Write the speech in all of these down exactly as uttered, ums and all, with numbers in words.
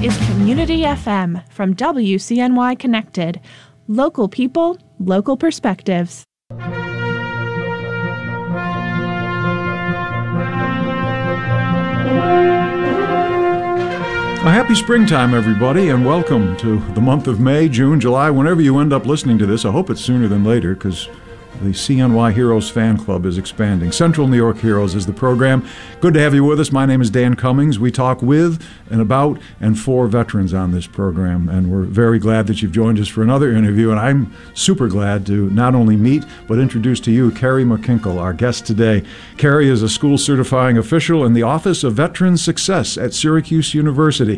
is Community F M from W C N Y Connected. Local people, local perspectives. A happy springtime, everybody, and welcome to the month of May, June, July, whenever you end up listening to this. I hope it's sooner than later, because the C N Y Heroes fan club is expanding. Central New York Heroes is the program. Good to have you with us. My name is Dan Cummings. We talk with and about and for veterans on this program, and we're very glad that you've joined us for another interview, and I'm super glad to not only meet but introduce to you Carrie McKinkle, our guest today. Carrie is a school certifying official in the Office of Veteran Success at Syracuse University.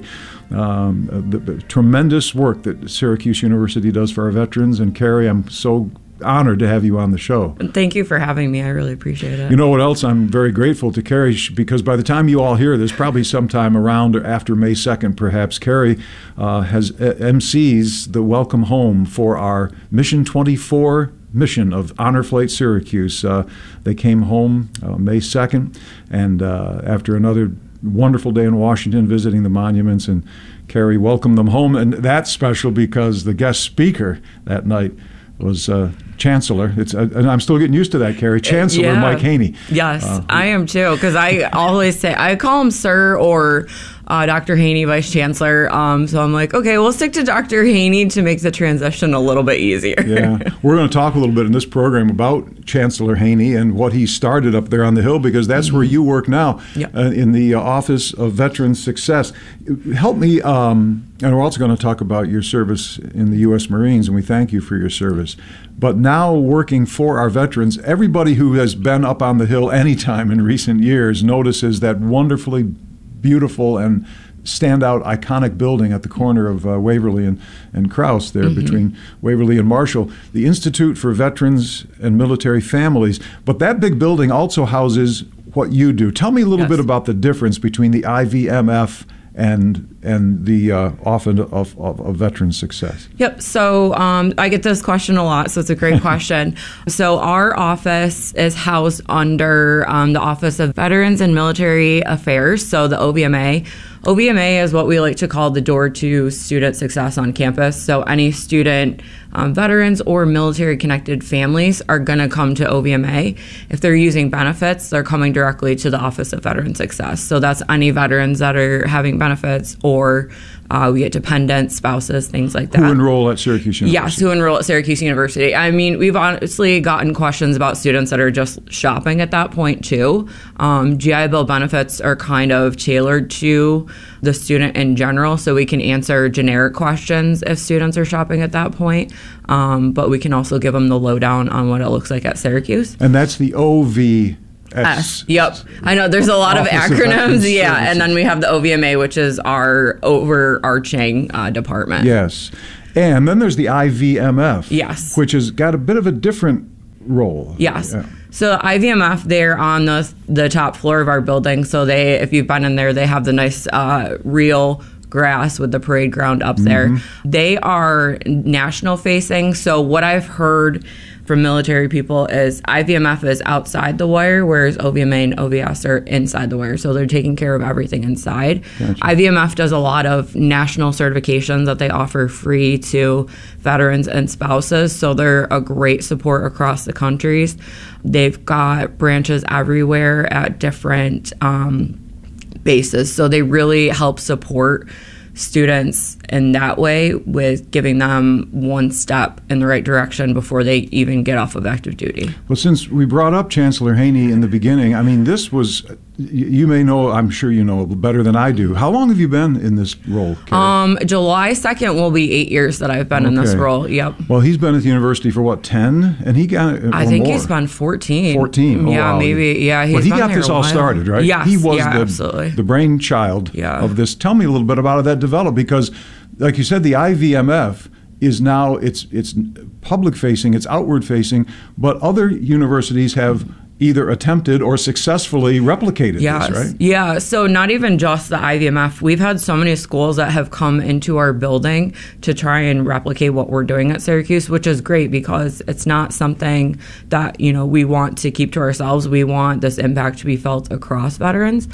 Um, the, the tremendous work that Syracuse University does for our veterans, and Carrie, I'm so honored to have you on the show. Thank you for having me. I really appreciate it. You know what else I'm very grateful to Carrie, because by the time you all hear this, probably sometime around or after May second perhaps, Carrie uh, has uh, M Cs the welcome home for our Mission twenty-four mission of Honor Flight Syracuse. Uh, they came home uh, May second, and uh, after another wonderful day in Washington visiting the monuments, and Carrie welcomed them home. And that's special because the guest speaker that night was uh, Chancellor. It's uh, and I'm still getting used to that, Carrie. Chancellor yeah. Mike Haney. Yes, uh, I am too, because I always say, I call him Sir or uh, Doctor Haney, Vice Chancellor. Um, so I'm like, okay, we'll stick to Doctor Haney to make the transition a little bit easier. Yeah, we're going to talk a little bit in this program about Chancellor Haney and what he started up there on the Hill, because that's mm-hmm. where you work now, yep. uh, in the uh, Office of Veteran Success. Help me, um, and we're also going to talk about your service in the U S Marines, and we thank you for your service. But now working for our veterans, everybody who has been up on the Hill anytime in recent years notices that wonderfully beautiful and standout iconic building at the corner of uh, Waverly and, and Krause there, mm-hmm. between Waverly and Marshall, the Institute for Veterans and Military Families. But that big building also houses what you do. Tell me a little yes. bit about the difference between the I V M F and and the uh, Office of, of, of Veteran Success. Yep. So um, I get this question a lot, so it's a great question. So our office is housed under um, the Office of Veterans and Military Affairs, so the O V M A. O V M A is what we like to call the door to student success on campus. So any student, um, veterans or military-connected families are going to come to O V M A. If they're using benefits, they're coming directly to the Office of Veteran Success. So that's any veterans that are having benefits, or uh, we get dependents, spouses, things like that. Who enroll at Syracuse University? Yes, who enroll at Syracuse University. I mean, we've honestly gotten questions about students that are just shopping at that point, too. Um, G I Bill benefits are kind of tailored to the student in general, so we can answer generic questions if students are shopping at that point, um, but we can also give them the lowdown on what it looks like at Syracuse. And that's the O V S. S. Yep. I know there's a lot of acronyms. Of yeah. And then we have the O V M A, which is our overarching uh, department. Yes. And then there's the I V M F. Yes. Which has got a bit of a different role. Yes. Yeah. So I V M F, they're on the the top floor of our building. So they, if you've been in there, they have the nice uh, real grass with the parade ground up there. Mm-hmm. They are national facing. So what I've heard from military people is I V M F is outside the wire, whereas O V M A and O V S are inside the wire. So they're taking care of everything inside. Gotcha. I V M F does a lot of national certifications that they offer free to veterans and spouses. So they're a great support across the countries. They've got branches everywhere at different um, bases. So they really help support students in that way, with giving them one step in the right direction before they even get off of active duty. Well, since we brought up Chancellor Haney in the beginning, I mean, this was, you may know, I'm sure you know better than I do. How long have you been in this role, Carrie? Um, July second will be eight years that I've been okay. in this role. Yep. Well, he's been at the university for what, ten? And he got I think more. he's been fourteen. fourteen. Oh, yeah, wow. maybe. Yeah, he's But he been got there this a all while. started, right? Yes. He was yeah, the, absolutely. the brainchild yeah. of this. Tell me a little bit about how that developed, because like you said, the I V M F is now, it's it's public facing, it's outward facing, but other universities have either attempted or successfully replicated yes. this, right? Yeah, so not even just the I V M F. We've had so many schools that have come into our building to try and replicate what we're doing at Syracuse, which is great because it's not something that, you know, we want to keep to ourselves. We want this impact to be felt across veterans.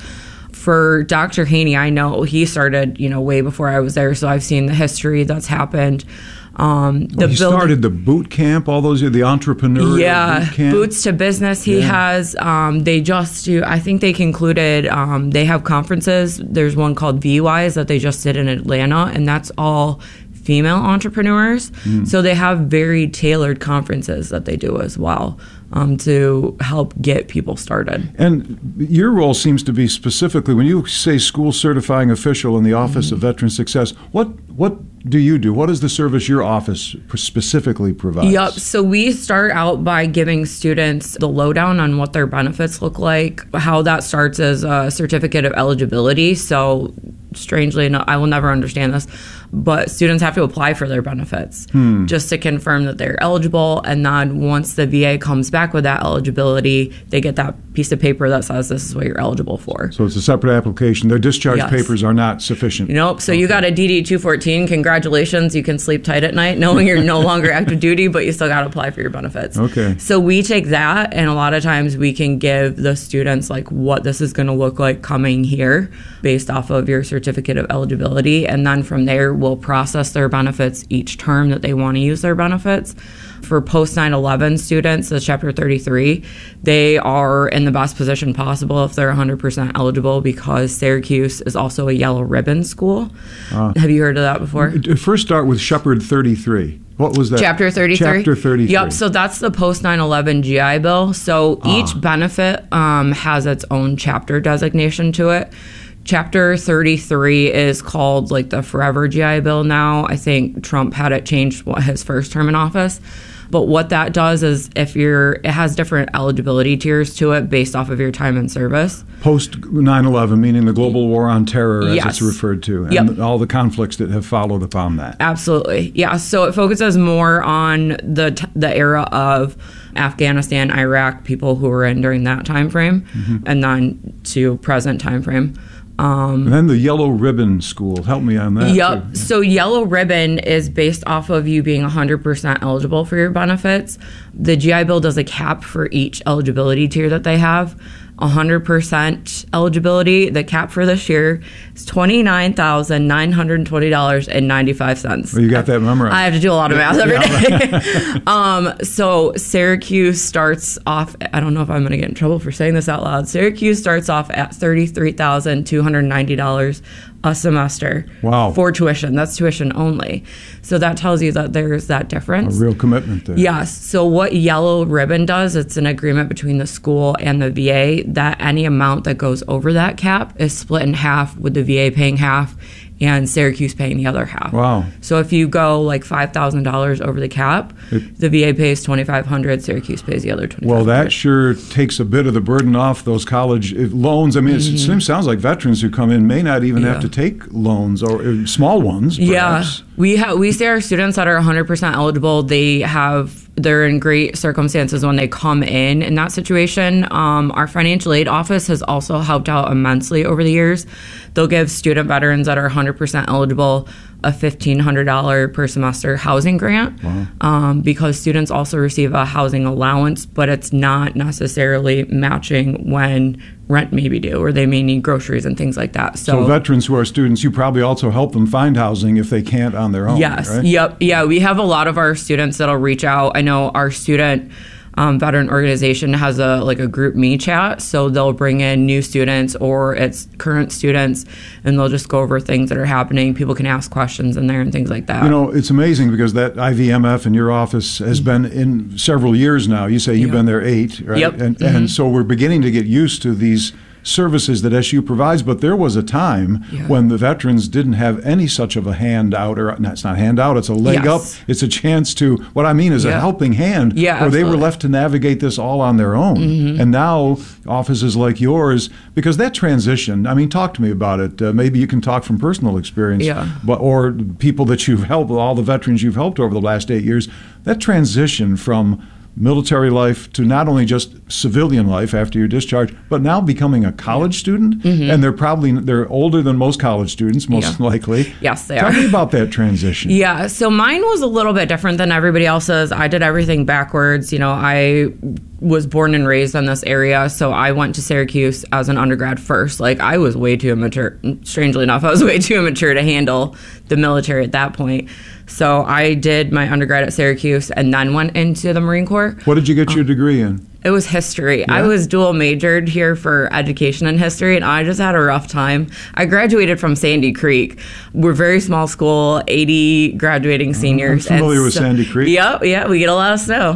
For Doctor Haney, I know he started, you know, way before I was there, so I've seen the history that's happened. Um, the well, he building, started the boot camp, all those years, the entrepreneur yeah, boot camp. Boots to Business he yeah. has. Um, they just do, I think they concluded, um, they have conferences. There's one called V WISE that they just did in Atlanta, and that's all female entrepreneurs. Mm. So they have very tailored conferences that they do as well. Um, to help get people started. And your role seems to be specifically, when you say school certifying official in the Office mm-hmm. of Veteran Success, what what do you do? What is the service your office specifically provides? Yep. So we start out by giving students the lowdown on what their benefits look like. How that starts as a certificate of eligibility. So strangely enough, I will never understand this, but students have to apply for their benefits hmm. just to confirm that they're eligible. And then once the V A comes back with that eligibility, they get that piece of paper that says this is what you're eligible for. So it's a separate application. Their discharge yes. papers are not sufficient. Nope. So okay. you got a D D two fourteen. Congratulations. You can sleep tight at night knowing you're no longer active duty, but you still got to apply for your benefits. Okay. So we take that, and a lot of times we can give the students like what this is going to look like coming here based off of your certificate of eligibility. And then from there, we'll process their benefits each term that they want to use their benefits. For post nine eleven students, the Chapter thirty-three, they are in the best position possible if they're one hundred percent eligible because Syracuse is also a yellow ribbon school. Uh, Have you heard of that before? First start with Shepherd thirty-three. What was that? Chapter thirty-three? Chapter thirty-three. Yep, so that's the post nine eleven G I Bill. So ah. each benefit um, has its own chapter designation to it. Chapter thirty-three is called like the Forever G I Bill now. I think Trump had it changed his first term in office. But what that does is if you're, it has different eligibility tiers to it based off of your time in service. Post nine eleven, meaning the global war on terror, as yes. it's referred to, and yep. all the conflicts that have followed upon that. Absolutely. Yeah. So it focuses more on the t- the era of Afghanistan, Iraq, people who were in during that time frame, mm-hmm. and then to present time frame. Um, and then the Yellow Ribbon School. Help me on that. Yep. Too. So Yellow Ribbon is based off of you being one hundred percent eligible for your benefits. The G I Bill does a cap for each eligibility tier that they have. one hundred percent eligibility, the cap for this year is twenty-nine thousand nine hundred twenty dollars and ninety-five cents. Well, you got that memorized. I have to do a lot of math every day. um, so Syracuse starts off, I don't know if I'm going to get in trouble for saying this out loud. Syracuse starts off at thirty-three thousand two hundred ninety dollars a semester. Wow. For tuition. That's tuition only. So that tells you that there's that difference. A real commitment there. Yes. So what Yellow Ribbon does, it's an agreement between the school and the V A that any amount that goes over that cap is split in half, with the V A paying half and Syracuse paying the other half. Wow. So if you go like five thousand dollars over the cap, it, the V A pays twenty-five hundred dollars, Syracuse pays the other twenty-five hundred dollars. Well, that sure takes a bit of the burden off those college loans. I mean, mm-hmm. it sounds like veterans who come in may not even yeah. have to take loans, or uh, small ones, perhaps. Yeah. We, ha- we say our students that are one hundred percent eligible, they have... they're in great circumstances when they come in in that situation. Um, our financial aid office has also helped out immensely over the years. They'll give student veterans that are one hundred percent eligible a fifteen hundred dollars per semester housing grant. Wow. um, because students also receive a housing allowance, but it's not necessarily matching when rent may be due, or they may need groceries and things like that. So, so veterans who are students, you probably also help them find housing if they can't on their own. Yes. Right? Yep. Yeah. We have a lot of our students that'll reach out. I know our student um, veteran organization has a like a group me chat, so they'll bring in new students or it's current students, and they'll just go over things that are happening. People can ask questions in there and things like that. You know, it's amazing because that I V M F in your office has been in several years now. You say you've yep. been there eight, right? Yep. And, mm-hmm. and so we're beginning to get used to these services that S U provides, but there was a time yeah. when the veterans didn't have any such of a handout, or no, it's not handout, it's a leg yes. up. It's a chance to, what I mean is yeah. a helping hand, yeah, where absolutely. they were left to navigate this all on their own. Mm-hmm. And now offices like yours, because that transition, I mean, talk to me about it. Uh, maybe you can talk from personal experience, yeah. but or people that you've helped, all the veterans you've helped over the last eight years, that transition from military life to not only just civilian life after your discharge, but now becoming a college student, mm-hmm. and they're probably they're older than most college students, most yeah. likely. Yes, they Tell are. Tell me about that transition. Yeah, so mine was a little bit different than everybody else's. I did everything backwards. You know, I was born and raised in this area, so I went to Syracuse as an undergrad first. Like, I was way too immature. Strangely enough, I was way too immature to handle the military at that point. So I did my undergrad at Syracuse and then went into the Marine Corps. What did you get um, your degree in? It was history. Yeah. I was dual majored here for education and history, and I just had a rough time. I graduated from Sandy Creek. We're a very small school, eighty graduating seniors. I'm familiar and with so, Sandy Creek. Yep, yeah, we get a lot of snow.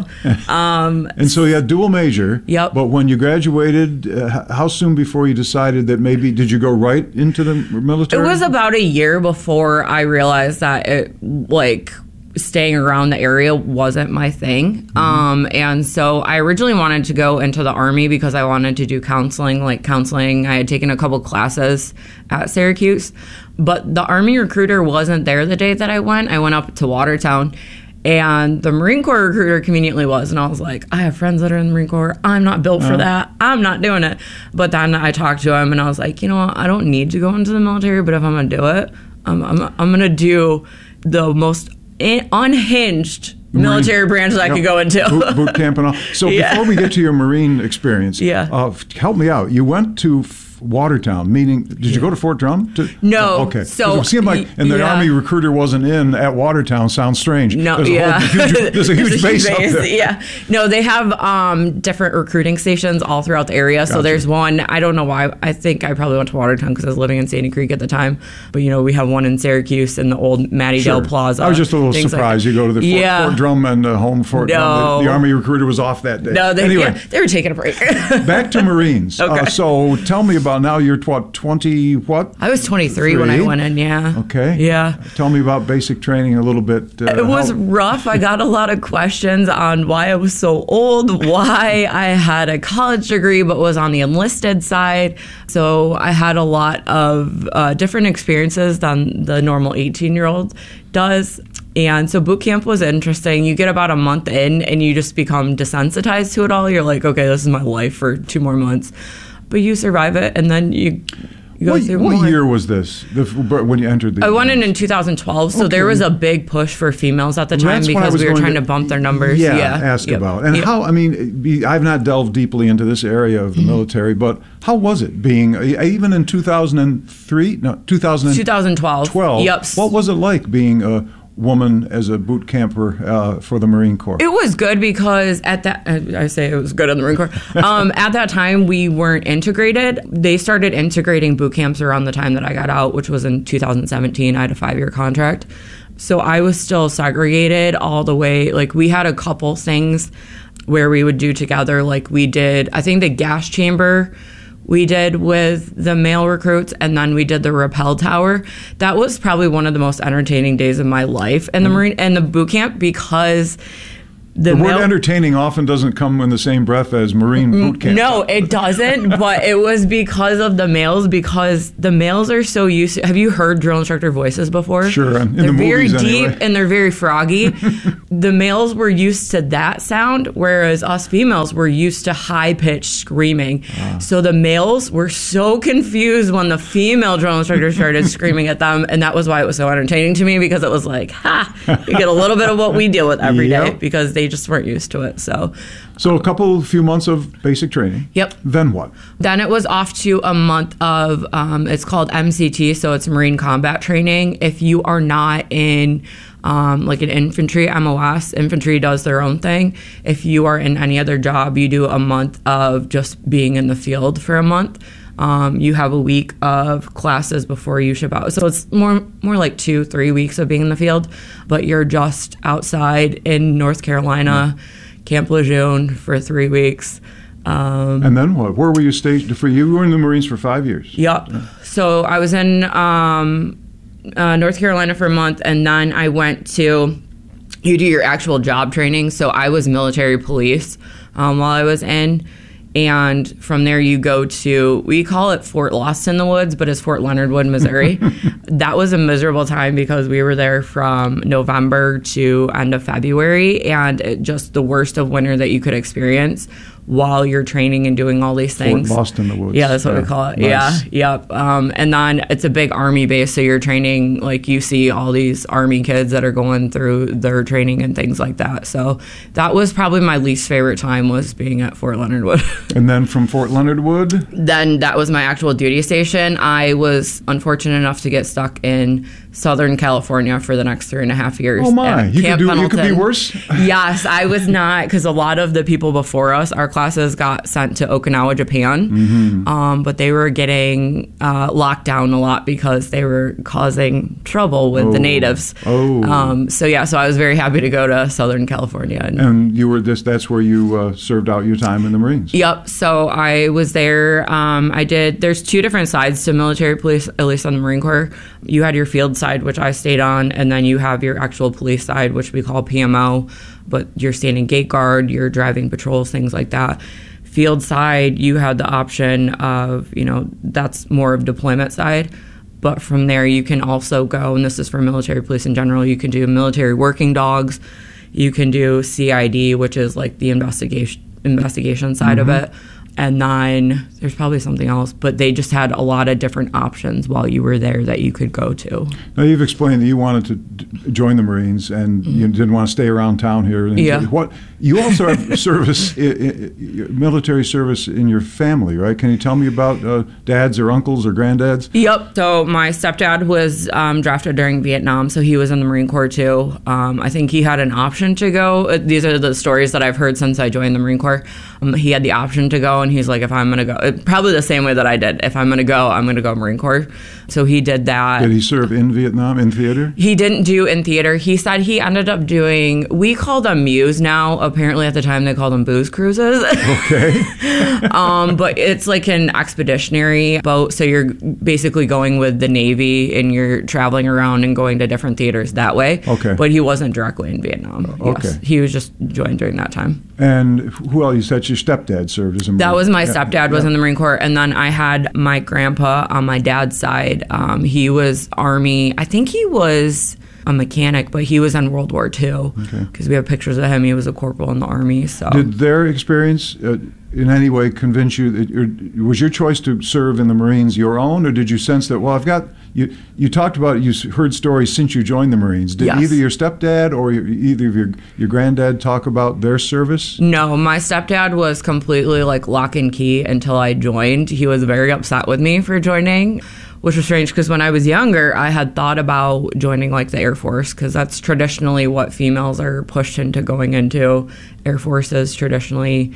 Um, and so you had dual major. Yep. But when you graduated, uh, how soon before you decided that maybe, did you go right into the military? It was about a year before I realized that it, like, staying around the area wasn't my thing. Mm-hmm. Um, and so I originally wanted to go into the Army because I wanted to do counseling, like counseling. I had taken a couple classes at Syracuse, but the Army recruiter wasn't there the day that I went. I went up to Watertown, and the Marine Corps recruiter conveniently was. And I was like, I have friends that are in the Marine Corps. I'm not built for uh-huh. that. I'm not doing it. But then I talked to him, and I was like, you know what? I don't need to go into the military, but if I'm going to do it, I'm, I'm, I'm going to do the most In, unhinged military Marine, branch that I yep, could go into. boot, boot camp and all. So yeah. Before we get to your Marine experience, yeah. uh, help me out. You went to F- Watertown, meaning, did you go to Fort Drum? To, no. Oh, okay. So it seemed like, and the yeah. Army recruiter wasn't in at Watertown. Sounds strange. No, there's yeah. A whole, huge, there's a huge there's base, a huge base up there. Yeah. No, they have um, different recruiting stations all throughout the area. Gotcha. So there's one, I don't know why, I think I probably went to Watertown because I was living in Sandy Creek at the time. But, you know, we have one in Syracuse in the old Mattydale sure. Plaza. I was just a little surprised. Like, you go to the Fort, yeah. Fort Drum and uh, home Fort no. Drum. The, the Army recruiter was off that day. No, they, anyway, yeah, they were taking a break. Back to Marines. Okay. Uh, so tell me about now. You're what, twenty what? I was twenty-three Three? when I went in, yeah. Okay. Yeah. Tell me about basic training a little bit. Uh, it was how- rough. I got a lot of questions on why I was so old, why I had a college degree but was on the enlisted side. So I had a lot of uh, different experiences than the normal eighteen-year-old does. And so boot camp was interesting. You get about a month in and you just become desensitized to it all. You're like, okay, this is my life for two more months. But you survive it, and then you, you go what, through what more. year was this, the, when you entered the... I went in in two thousand twelve, so okay. there was a big push for females at the time That's because we were trying to, to bump their numbers. Yeah, yeah. ask yep. about. And yep. how, I mean, be, I've not delved deeply into this area of the mm-hmm. military, but how was it being, even in two thousand three, no, two thousand twenty twelve. twelve, Yep. What was it like being a woman as a boot camper uh, for the Marine Corps? It was good because at that, I say it was good in the Marine Corps. Um, at that time, we weren't integrated. They started integrating boot camps around the time that I got out, which was in two thousand seventeen. I had a five-year contract. So I was still segregated all the way. Like, we had a couple things where we would do together. Like, we did, I think the gas chamber we did with the male recruits, and then we did the rappel tower. That was probably one of the most entertaining days of my life in the Marine and the boot camp because the, the male, word entertaining often doesn't come in the same breath as Marine boot camp. No, it doesn't, but it was because of the males, because the males are so used to, have you heard drill instructor voices before? Sure, in they're the very movies deep anyway. and they're very froggy. The males were used to that sound, whereas us females were used to high-pitched screaming. Ah. So the males were so confused when the female drill instructor started screaming at them, and that was why it was so entertaining to me, because it was like, ha, you get a little bit of what we deal with every yep. day, because they just weren't used to it. So so a couple few months of basic training. Yep. Then what? Then it was off to a month of um, it's called M C T, so it's Marine Combat Training. If you are not in um, like an infantry M O S, infantry does their own thing. If you are in any other job, you do a month of just being in the field for a month. Um, you have a week of classes before you ship out. So it's more more like two, three weeks of being in the field, but you're just outside in North Carolina, mm-hmm. Camp Lejeune for three weeks. Um, and then what? Where were you stationed for? You were in the Marines for five years. Yep. Yeah. So I was in um, uh, North Carolina for a month, and then I went to, you do your actual job training. So I was military police um, while I was in. And from there you go to, we call it Fort Lost in the Woods, but it's Fort Leonard Wood, Missouri. That was a miserable time because we were there from November to end of February, and it, just the worst of winter that you could experience while you're training and doing all these things. Fort Lost in the Woods. Yeah, that's what yeah. we call it. Nice. Yeah, yep. Um, and then it's a big Army base, so you're training, like you see all these Army kids that are going through their training and things like that. So that was probably my least favorite time, was being at Fort Leonard Wood. And then from Fort Leonard Wood? Then that was my actual duty station. I was unfortunate enough to get stuck in Southern California for the next three and a half years. Oh my, you could, do, you could be worse? Yes, I was not, because a lot of the people before us, our classes got sent to Okinawa, Japan, mm-hmm. um, but they were getting uh, locked down a lot because they were causing trouble with oh. the natives. Oh. Um, so yeah, so I was very happy to go to Southern California. And, and you were this, that's where you uh, served out your time in the Marines? Yep, so I was there. Um, I did, there's two different sides to military police, at least on the Marine Corps. You had your field side, which I stayed on, and then you have your actual police side, which we call P M O, but you're standing gate guard, you're driving patrols, things like that. Field side, you had the option of, you know, that's more of deployment side, but from there you can also go, and this is for military police in general, you can do military working dogs, you can do C I D, which is like the investigation investigation side mm-hmm. of it. And then there's probably something else, but they just had a lot of different options while you were there that you could go to. Now, you've explained that you wanted to d- join the Marines and mm-hmm. you didn't want to stay around town here. Yeah. What, you also have service, I, I, military service in your family, right? Can you tell me about uh, dads or uncles or granddads? Yep. So my stepdad was um, drafted during Vietnam, so he was in the Marine Corps too. Um, I think he had an option to go. These are the stories that I've heard since I joined the Marine Corps. Um, he had the option to go, and he's like, if I'm going to go, probably the same way that I did. If I'm going to go, I'm going to go Marine Corps. So he did that. Did he serve in Vietnam, in theater? He didn't do in theater. He said he ended up doing, we call them Muse now. Apparently at the time they called them booze cruises. Okay. um, but it's like an expeditionary boat. So you're basically going with the Navy and you're traveling around and going to different theaters that way. Okay. But he wasn't directly in Vietnam. Uh, okay. Yes. He was just joined during that time. And who else? You said your stepdad served as a Marine. That was my yeah. stepdad was yeah. in the Marine Corps. And then I had my grandpa on my dad's side. Um, he was Army. I think he was a mechanic, but he was in World War Two because okay. we have pictures of him. He was a corporal in the Army. So did their experience uh, in any way convince you that your, was your choice to serve in the Marines your own, or did you sense that, well, I've got you you talked about it, you heard stories since you joined the Marines. Did yes. either your stepdad or your, either of your your granddad talk about their service? No, my stepdad was completely like lock and key until I joined. He was very upset with me for joining, which was strange because when I was younger, I had thought about joining like the Air Force because that's traditionally what females are pushed into going into. Air Force is traditionally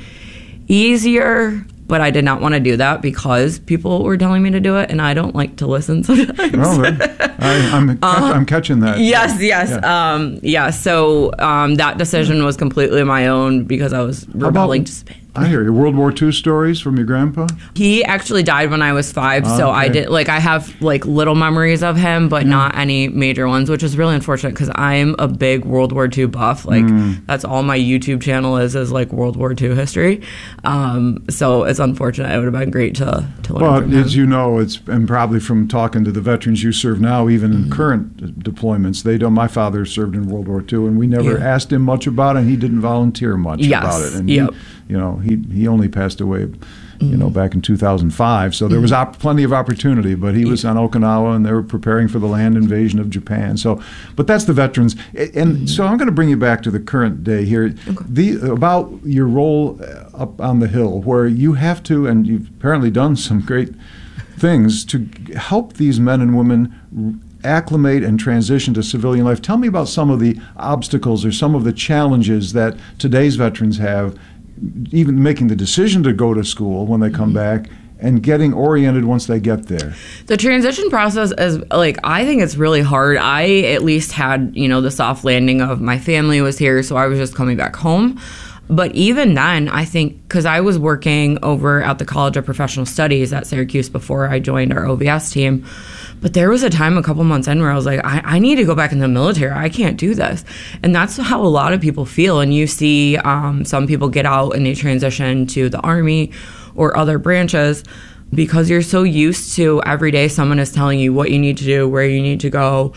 easier, but I did not want to do that because people were telling me to do it, and I don't like to listen sometimes. Well, I, I'm, uh, I'm catching that. Yes, yes. Yeah, um, yeah so um, that decision was completely my own because I was rebelling to spin. I hear you. World War Two stories from your grandpa? He actually died when I was five, oh, so okay. I did like I have like little memories of him, but yeah. not any major ones, which is really unfortunate because I'm a big World War Two buff. Like mm. that's all my YouTube channel is is like World War Two history. Um, so it's unfortunate. It would have been great to to learn. Well, from him. As you know, it's and probably from talking to the veterans you serve now, even mm-hmm. in current deployments, they don't. My father served in World War Two, and we never yeah. asked him much about it. And he didn't volunteer much yes. about it. And yep. he, you know, he he only passed away, you know, back in two thousand five. So there was op- plenty of opportunity, but he was on Okinawa, and they were preparing for the land invasion of Japan. So, but that's the veterans. And mm-hmm. so I'm going to bring you back to the current day here. Okay. The about your role up on the Hill, where you have to, and you've apparently done some great things to help these men and women acclimate and transition to civilian life. Tell me about some of the obstacles or some of the challenges that today's veterans have, even making the decision to go to school when they come mm-hmm. back and getting oriented once they get there. The transition process is like, I think it's really hard. I at least had, you know, the soft landing of my family was here, so I was just coming back home. But even then, I think, because I was working over at the College of Professional Studies at Syracuse before I joined our O V S team, but there was a time a couple months in where I was like, I, I need to go back in the military. I can't do this. And that's how a lot of people feel. And you see um, some people get out and they transition to the Army or other branches because you're so used to every day someone is telling you what you need to do, where you need to go,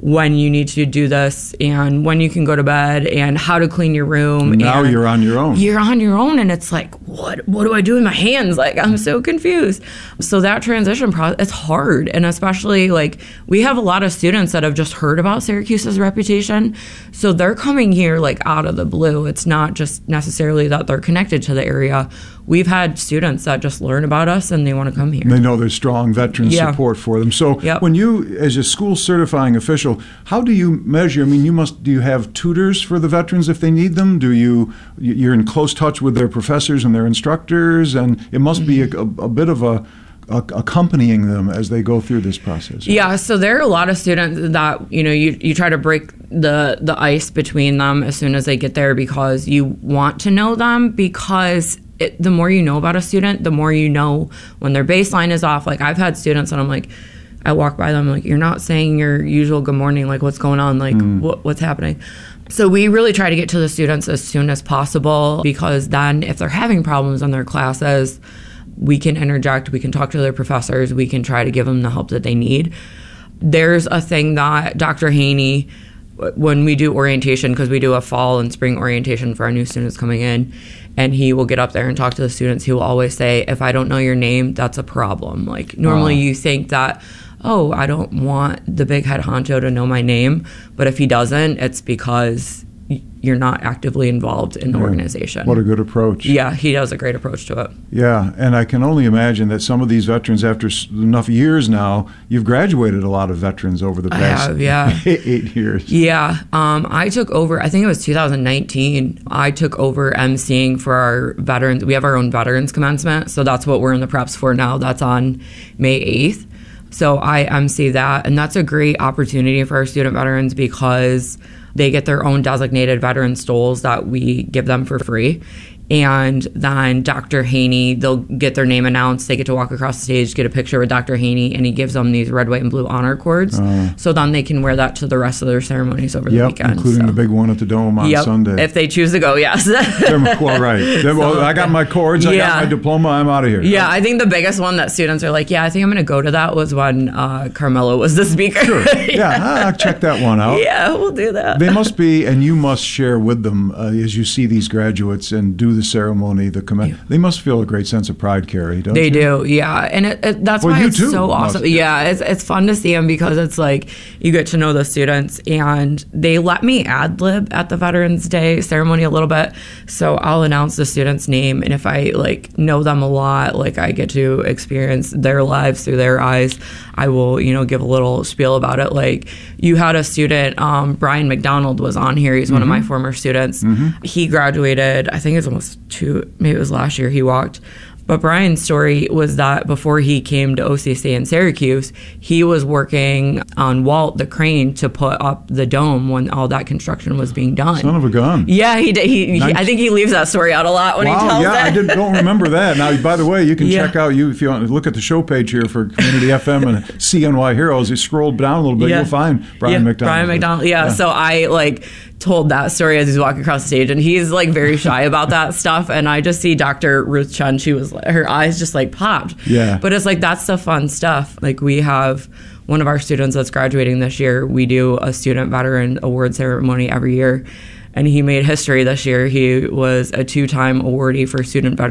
when you need to do this and when you can go to bed and how to clean your room. Now and you're on your own. You're on your own, and it's like, what what do I do with my hands? Like, I'm so confused. So that transition process, it's hard. And especially, like, we have a lot of students that have just heard about Syracuse's reputation. So they're coming here, like, out of the blue. It's not just necessarily that they're connected to the area. We've had students that just learn about us and they want to come here. They know there's strong veteran Yeah. support for them. So Yep. when you, as a school certifying official, how do you measure? I mean, you must, do you have tutors for the veterans if they need them? Do you, you're in close touch with their professors and their instructors, and it must be a, a, a bit of a, a, accompanying them as they go through this process. Yeah, so there are a lot of students that, you know, you, you try to break the, the ice between them as soon as they get there because you want to know them, because it, the more you know about a student, the more you know when their baseline is off. Like, I've had students and I'm like, I walk by them like, you're not saying your usual good morning, like, what's going on, like, mm. what, what's happening? So we really try to get to the students as soon as possible, because then if they're having problems in their classes, we can interject, we can talk to their professors, we can try to give them the help that they need. There's a thing that Doctor Haney, when we do orientation, because we do a fall and spring orientation for our new students coming in, and he will get up there and talk to the students, he will always say, if I don't know your name, that's a problem. Like, normally uh. you think that, oh, I don't want the big head honcho to know my name, but if he doesn't, it's because you're not actively involved in the yeah. organization. What a good approach. Yeah, he does a great approach to it. Yeah, and I can only imagine that some of these veterans, after enough years now, you've graduated a lot of veterans over the past I have, yeah. eight years. Yeah, um, I took over, I think it was two thousand nineteen, I took over emceeing for our veterans. We have our own veterans commencement, so that's what we're in the preps for now. That's on May eighth. So I emcee that, and that's a great opportunity for our student veterans because they get their own designated veteran stoles that we give them for free. And then Doctor Haney, they'll get their name announced. They get to walk across the stage, get a picture with Doctor Haney, and he gives them these red, white, and blue honor cords. Uh, so then they can wear that to the rest of their ceremonies over the yep, weekend. Including so. the big one at the Dome on yep, Sunday. If they choose to go, yes. Well, right. Then, well, I got my cords, I yeah. got my diploma, I'm out of here. Yeah, I think the biggest one that students are like, yeah, I think I'm going to go to that was when uh, Carmelo was the speaker. Sure. yeah, I'll check that one out. Yeah, we'll do that. They must be, and you must share with them uh, as you see these graduates and do the ceremony, the comm- yeah. They must feel a great sense of pride, Carrie, don't they you? They do, yeah. And it, it, that's well, why you it's too so must, awesome. yeah, yeah, it's, it's fun to see them because it's like you get to know the students, and they let me ad-lib at the Veterans Day ceremony a little bit. So I'll announce the student's name, and if I like know them a lot, like I get to experience their lives through their eyes, I will, you know, give a little spiel about it. Like, you had a student, um, Brian McDonald was on here. He's mm-hmm. one of my former students. Mm-hmm. He graduated, I think it was almost two, maybe it was last year he walked. But Brian's story was that before he came to O C C in Syracuse, he was working on Walt the crane to put up the dome when all that construction was being done. Son of a gun. Yeah, he did. He, nice. he, I think he leaves that story out a lot when wow, he tells yeah, it. I did, don't remember that. Now, by the way, you can yeah. check out, you if you want to look at the show page here for Community F M and C N Y Heroes. You scroll down a little bit, yeah. you'll find Brian yeah, McDonald. Brian McDonald, yeah. yeah. So I, like, told that story as he's walking across the stage, and he's like very shy about that stuff, and I just see Doctor Ruth Chun, she was her eyes just like popped. Yeah. But it's like, that's the fun stuff. Like, we have one of our students that's graduating this year, we do a student veteran award ceremony every year, and he made history this year. He was a two-time awardee for student veteran